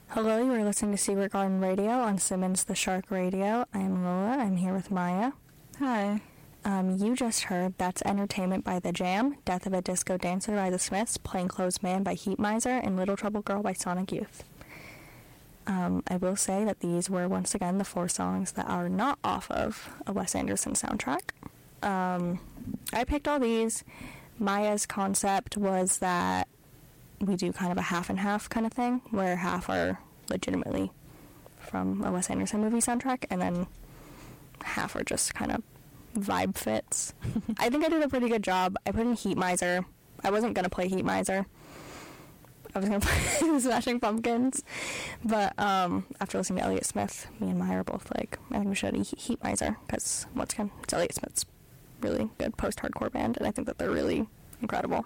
Hello, you are listening to Secret Garden Radio on Simmons the Shark Radio. I'm Lola. I'm here with Maya. Hi. You just heard That's Entertainment by The Jam, Death of a Disco Dancer by The Smiths, Plainclothes Man by Heat Miser, and Little Trouble Girl by Sonic Youth. I will say that these were once again the 4 songs that are not off of a Wes Anderson soundtrack. I picked all these. Maya's concept was that we do kind of a half and half kind of thing, where half are legitimately from a Wes Anderson movie soundtrack, and then half are just kind of vibe fits. I think I did a pretty good job. I put in Heat Miser. I wasn't going to play Heat Miser. I was going to play the Smashing Pumpkins. But after listening to Elliott Smith, me and Maya are both like, I think we should Heat Miser, because once again, it's Elliott Smith's really good post-hardcore band, and I think that they're really incredible.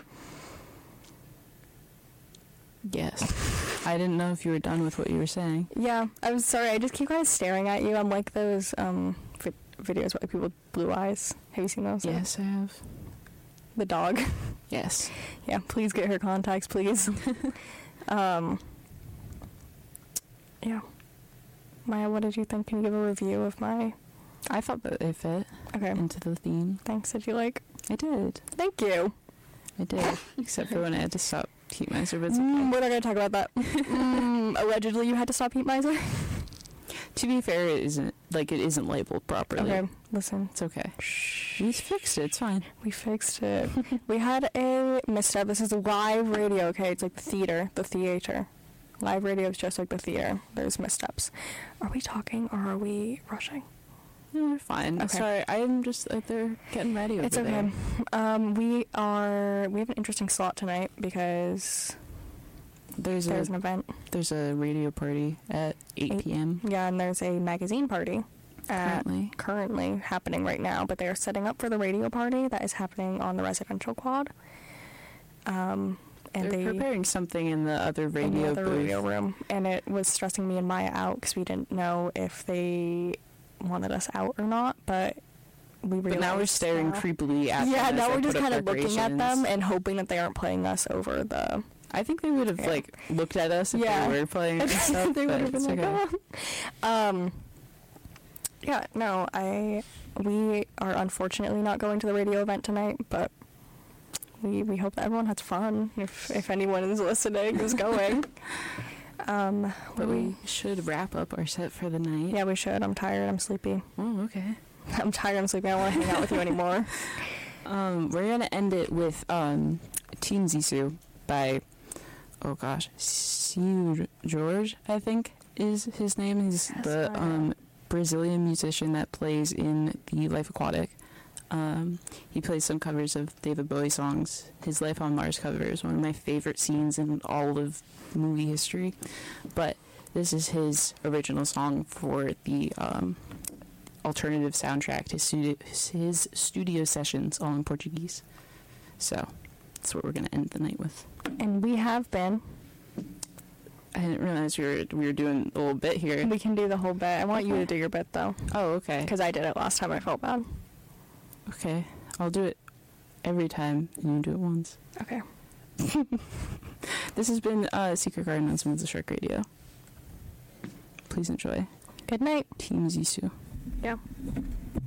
Yes. I didn't know if you were done with what you were saying. Yeah, I'm sorry. I just keep kind of staring at you. I'm like those videos with people with blue eyes. Have you seen those? Yes, I have. The dog. Yes. Yeah, please get her contacts, please. Yeah. Maya, what did you think? Can you give a review of my... I thought that they fit into the theme. Thanks. Did you like? I did. Thank you. I did. Except for when I had to stop Heat Miser, but it's okay. We're not going to talk about that. Allegedly, you had to stop Heat Miser? To be fair, it isn't labeled properly. Okay, listen. It's okay. Shh. We fixed it. It's fine. We fixed it. We had a misstep. This is live radio, okay? It's like the theater. Live radio is just like the theater. There's missteps. Are we talking or are we rushing? No, we're fine. Okay. Sorry, I'm just out there getting ready over there. It's okay. We have an interesting slot tonight because there's an event. There's a radio party at 8 p.m. Yeah, and there's a magazine party currently happening right now, but they are setting up for the radio party that is happening on the residential quad. And they're preparing something in the other radio room, and it was stressing me and Maya out because we didn't know if they wanted us out or not, but we realized. But now we're staring creepily at them. Yeah, now we're just kind of looking at them and hoping that they aren't playing us over the... I think they would have looked at us if they were playing us stuff, they would have been okay. like, oh. Yeah, no, we are unfortunately not going to the radio event tonight, but we hope that everyone has fun, if anyone is listening, is going. But we should wrap up our set for the night. Yeah, we should. I'm tired. I'm sleepy. Oh, okay. I'm tired. I'm sleepy. I don't want to hang out with you anymore. We're going to end it with Teen Zissou by, Seu Jorge, I think is his name. He's the Brazilian musician that plays in the Life Aquatic. He plays some covers of David Bowie songs. His Life on Mars cover is one of my favorite scenes in all of movie history. But this is his original song for the alternative soundtrack to his studio sessions, all in Portuguese. So that's what we're going to end the night with. And we have been. I didn't realize we were doing a little bit here. We can do the whole bit. I want you to do your bit, though. Oh, okay. Because I did it last time. I felt bad. Okay. I'll do it every time, and you do it once. Okay. This has been Secret Garden on Simmons the Shark Radio. Please enjoy. Good night. Team Zissou. Yeah.